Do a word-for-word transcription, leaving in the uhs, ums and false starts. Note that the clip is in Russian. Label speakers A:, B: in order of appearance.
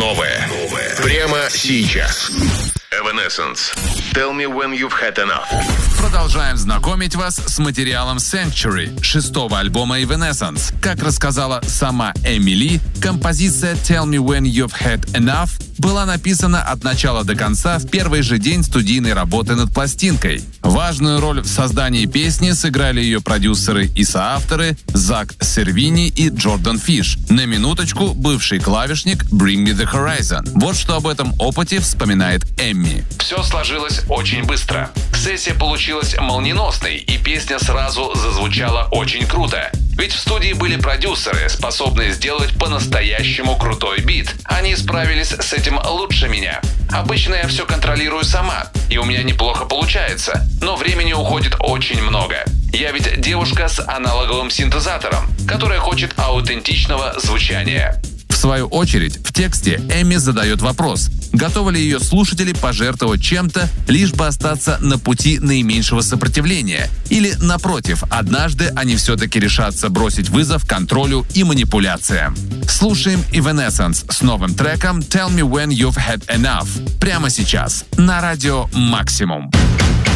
A: Новое. Новое. Прямо сейчас. Evanescence. Tell me when you've had enough.
B: Продолжаем знакомить вас с материалом Sanctuary, шестого альбома Evanescence. Как рассказала сама Эмили, композиция Tell me when you've had enough была написана от начала до конца в первый же день студийной работы над пластинкой. Важную роль в создании песни сыграли ее продюсеры и соавторы Зак Сервини и Джордан Фиш. На минуточку, бывший клавишник Bring Me The Horizon. Вот что об этом опыте вспоминает Эмми.
C: Все сложилось очень быстро. Сессия получилась молниеносной, и песня сразу зазвучала очень круто. Ведь в студии были продюсеры, способные сделать по-настоящему крутой бит. Они справились с этим лучше меня. Обычно я все контролирую сама, и у меня неплохо получается, но времени уходит очень много. Я ведь девушка с аналоговым синтезатором, которая хочет аутентичного звучания.
B: В свою очередь, в тексте Эмми задает вопрос, готовы ли ее слушатели пожертвовать чем-то, лишь бы остаться на пути наименьшего сопротивления, или, напротив, однажды они все-таки решатся бросить вызов контролю и манипуляциям. Слушаем Evanescence с новым треком Tell Me When You've Had Enough прямо сейчас на радио Максимум.